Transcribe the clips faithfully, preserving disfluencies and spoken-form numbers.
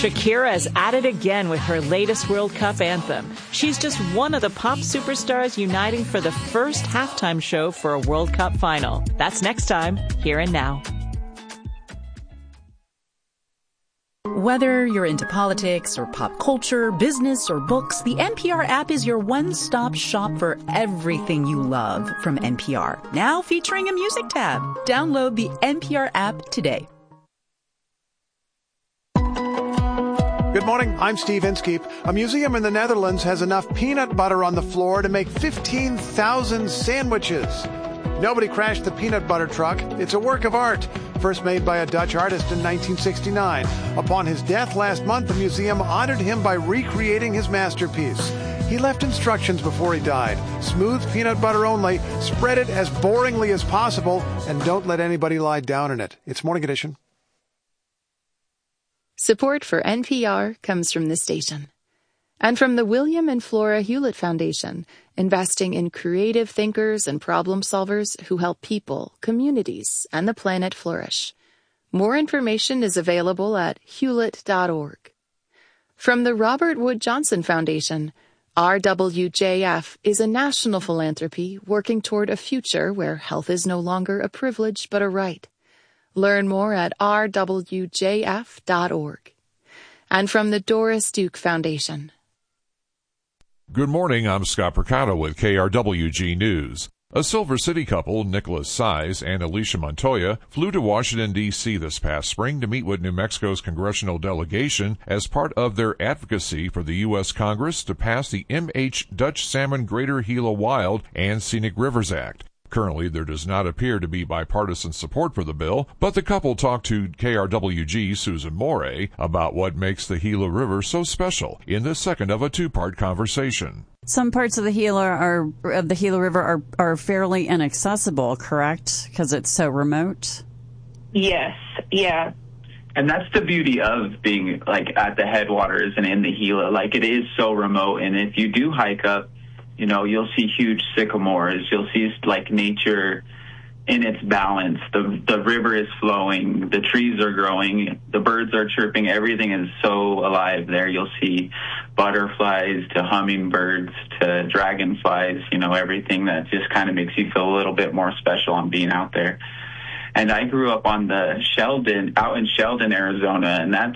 Shakira is at it again with her latest World Cup anthem. She's just one of the pop superstars uniting for the first halftime show for a World Cup final. That's next time, Here and Now. Whether you're into politics or pop culture, business or books, the N P R app is your one-stop shop for everything you love from N P R. Now featuring a music tab. Download the N P R app today. Good morning, I'm Steve Inskeep. A museum in the Netherlands has enough peanut butter on the floor to make fifteen thousand sandwiches. Nobody crashed the peanut butter truck. It's a work of art, first made by a Dutch artist in nineteen sixty-nine. Upon his death last month, the museum honored him by recreating his masterpiece. He left instructions before he died. Smooth peanut butter only, spread it as boringly as possible, and don't let anybody lie down in it. It's Morning Edition. Support for N P R comes from this station. And from the William and Flora Hewlett Foundation, investing in creative thinkers and problem solvers who help people, communities, and the planet flourish. More information is available at hewlett dot org. From the Robert Wood Johnson Foundation, R W J F is a national philanthropy working toward a future where health is no longer a privilege but a right. Learn more at r w j f dot org. And from the Doris Duke Foundation. Good morning, I'm Scott Percato with K R W G News. A Silver City couple, Nicholas Size and Alicia Montoya, flew to Washington, D C this past spring to meet with New Mexico's congressional delegation as part of their advocacy for the U S Congress to pass the M H Dutch Salmon Greater Gila Wild and Scenic Rivers Act. Currently, there does not appear to be bipartisan support for the bill, but the couple talked to K R W G Susan Moray about what makes the Gila River so special in the second of a two-part conversation. Some parts of the Gila are of the Gila River are, are fairly inaccessible, correct? Because it's so remote. Yes, yeah. And that's the beauty of being like at the headwaters and in the Gila. Like it is so remote, and if you do hike up, you know, you'll see huge sycamores. You'll see like nature in its balance. The the river is flowing. The trees are growing. The birds are chirping. Everything is so alive there. You'll see butterflies to hummingbirds to dragonflies, you know, everything that just kind of makes you feel a little bit more special on being out there. And I grew up on the Sheldon, out in Sheldon, Arizona, and that's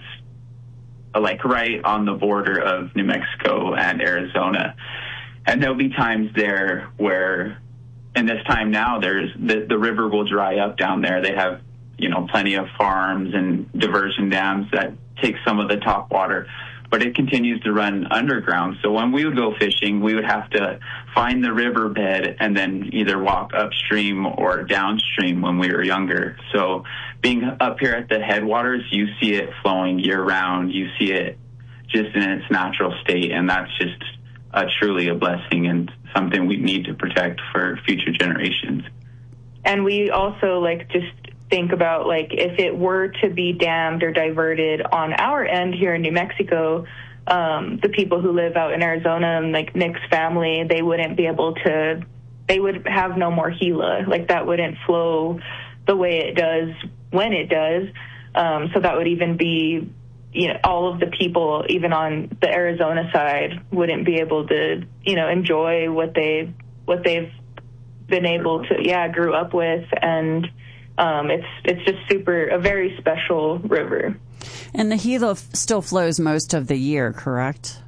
like right on the border of New Mexico and Arizona. And there'll be times there where, in this time now, there's the, the river will dry up down there. They have, you know, plenty of farms and diversion dams that take some of the top water, but it continues to run underground. So when we would go fishing, we would have to find the riverbed and then either walk upstream or downstream when we were younger. So being up here at the headwaters, you see it flowing year round. You see it just in its natural state, and that's just Uh, truly a blessing and something we need to protect for future generations. And we also like just think about like if it were to be dammed or diverted on our end here in New Mexico, um, the people who live out in Arizona and like Nick's family, they wouldn't be able to, they would have no more Gila. Like that wouldn't flow the way it does when it does. Um, so that would even be, you know, all of the people, even on the Arizona side, wouldn't be able to, you know, enjoy what they what they've been able to, yeah, grew up with, and um, it's it's just super a very special river. And the Gila f- still flows most of the year, correct?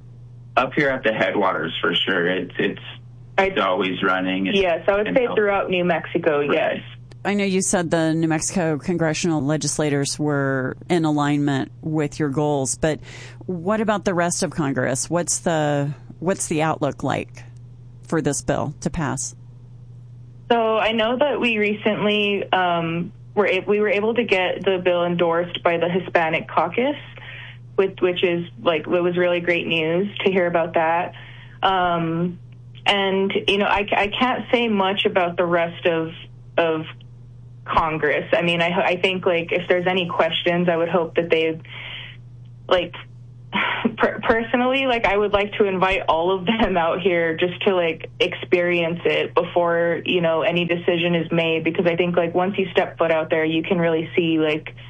Up here at the headwaters, for sure, it's it's it's always running. And, yes, I would say throughout New Mexico, right. Yes. I know you said the New Mexico congressional legislators were in alignment with your goals, but what about the rest of Congress? What's the what's the outlook like for this bill to pass? So I know that we recently um, were we were able to get the bill endorsed by the Hispanic Caucus, with, which is like it was really great news to hear about that. Um, and you know, I, I can't say much about the rest of of Congress. I mean, I, I think, like, if there's any questions, I would hope that they, like, per- personally, like, I would like to invite all of them out here just to, like, experience it before, you know, any decision is made, because I think, like, once you step foot out there, you can really see, like,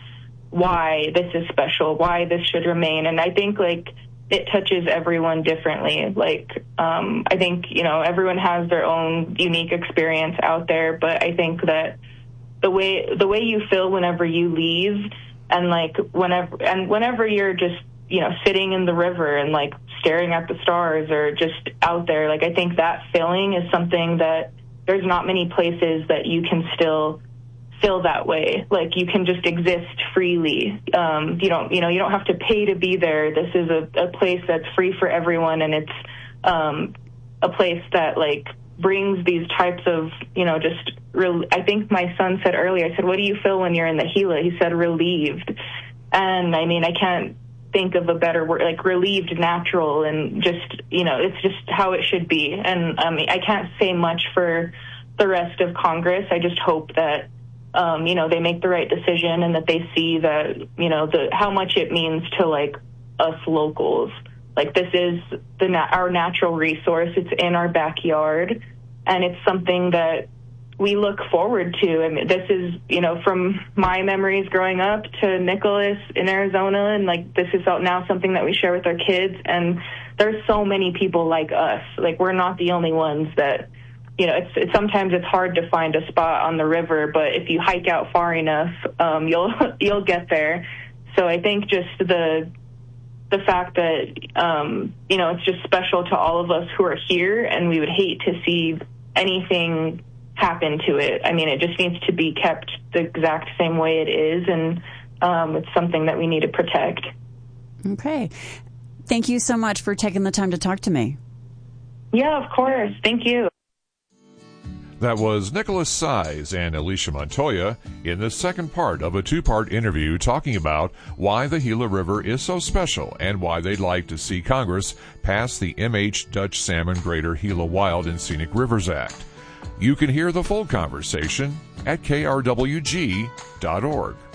why this is special, why this should remain. And I think, like, it touches everyone differently. Like, um, I think, you know, everyone has their own unique experience out there, but I think that the way the way you feel whenever you leave, and like whenever and whenever you're just, you know, sitting in the river and like staring at the stars or just out there, like, I think that feeling is something that there's not many places that you can still feel that way. Like, you can just exist freely. Um, you don't, you know, you don't have to pay to be there. This is a, a place that's free for everyone, and it's um, a place that, like, brings these types of, you know, just, re- I think my son said earlier, I said, what do you feel when you're in the Gila? He said, relieved. And I mean, I can't think of a better word, like relieved, natural, and just, you know, it's just how it should be. And I mean, I can't say much for the rest of Congress. I just hope that, um, you know, they make the right decision, and that they see that, you know, the how much it means to, like, us locals. Like, this is the na- our natural resource. It's in our backyard, and it's something that we look forward to. I mean, this is, you know, from my memories growing up to Nicholas in Arizona, and, like, this is now something that we share with our kids. And there's so many people like us. Like, we're not the only ones that, you know, it's, it's sometimes it's hard to find a spot on the river, but if you hike out far enough, um, you'll you'll get there. So I think just the the fact that, um, you know, it's just special to all of us who are here, and we would hate to see anything happen to it. I mean, it just needs to be kept the exact same way it is, and um, it's something that we need to protect. Okay. Thank you so much for taking the time to talk to me. Yeah, of course. Thank you. That was Nicholas Size and Alicia Montoya in the second part of a two-part interview talking about why the Gila River is so special and why they'd like to see Congress pass the M H Dutch Salmon Greater Gila Wild and Scenic Rivers Act. You can hear the full conversation at K R W G dot org.